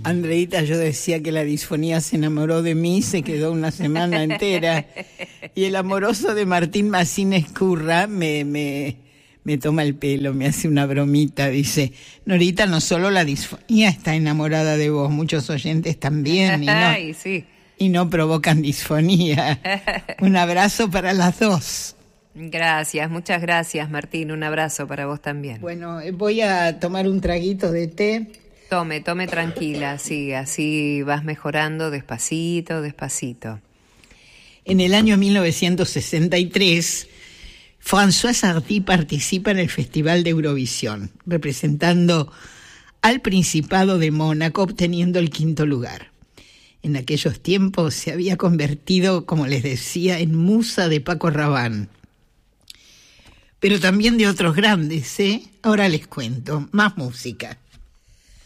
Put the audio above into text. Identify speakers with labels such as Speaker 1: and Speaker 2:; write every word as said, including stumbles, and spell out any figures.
Speaker 1: Andreita, yo decía que la disfonía se enamoró de mí, se quedó una semana entera. Y el amoroso de Martín Macín Escurra me, me, me toma el pelo, me hace una bromita. Dice, Norita, no solo la disfonía está enamorada de vos, muchos oyentes también. Y no,
Speaker 2: Ay, sí.
Speaker 1: y no provocan disfonía. Un abrazo para las dos.
Speaker 2: Gracias, muchas gracias, Martín. Un abrazo para vos también.
Speaker 1: Bueno, voy a tomar un traguito de té.
Speaker 2: Tome, tome tranquila, sí, así vas mejorando despacito, despacito.
Speaker 1: En el año mil novecientos sesenta y tres, François Sardy participa en el Festival de Eurovisión, representando al Principado de Mónaco, obteniendo el quinto lugar. En aquellos tiempos se había convertido, como les decía, en musa de Paco Rabanne. Pero también de otros grandes, ¿eh? Ahora les cuento, más música.